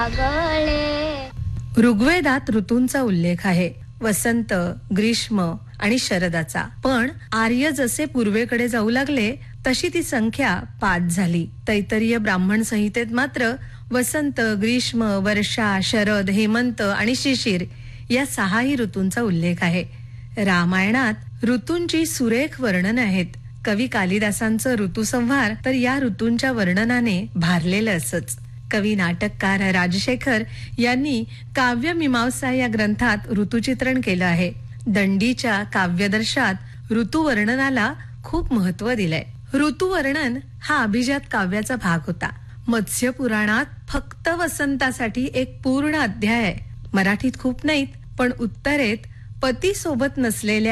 ऋग्वेदात ऋतूंचा उल्लेख आहे, वसंत, ग्रीष्म आणि शरदाचा. पण आर्य जसे पूर्वेकडे जाऊ लागले तशी ती संख्या 5 झाली. तैत्तिरीय ब्राह्मण संहितेत मात्र वसंत, ग्रीष्म, वर्षा, शरद, हेमंत आणि शिशिर या 6ही ऋतूंचा उल्लेख आहे. रामायणात ऋतूंची सुरेख वर्णन आहेत. कवी कालिदासांचं ऋतुसंहार तर या ऋतूंच्या वर्णनाने भारलेलं असच. कवी नाटककार राजशेखर यांनी काव्यमीमांसा या ग्रंथात ऋतुचित्रण केलं आहे. दंडीच्या काव्यदर्शात ऋतुवर्णनाला खूप महत्व दिलंय. ऋतुवर्णन हा अभिजात काव्याचा भाग होता. मत्स्य पुराणात फक्त वसंतासाठी एक पूर्ण अध्याय आहे. मराठीत खूप नाहीत, पण उत्तरेत पती सोबत नसलेल्या